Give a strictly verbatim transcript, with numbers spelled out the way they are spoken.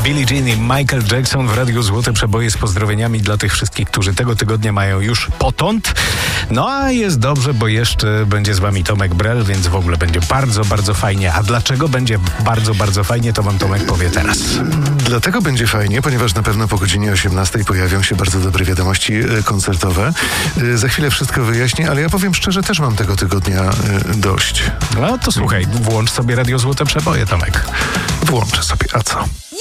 Billie Jean i Michael Jackson w Radiu Złote Przeboje z pozdrowieniami dla tych wszystkich, którzy tego tygodnia mają już potąd. No a jest dobrze, bo jeszcze będzie z wami Tomek Brel, więc w ogóle będzie bardzo, bardzo fajnie. A dlaczego będzie bardzo, bardzo fajnie, to wam Tomek powie teraz. Dlatego będzie fajnie, ponieważ na pewno po godzinie osiemnastej pojawią się bardzo dobre wiadomości koncertowe. Za chwilę wszystko wyjaśnię, ale ja powiem szczerze, też mam tego tygodnia dość. No to słuchaj, włącz sobie Radio Złote Przeboje, Tomek. Włączę sobie, a co?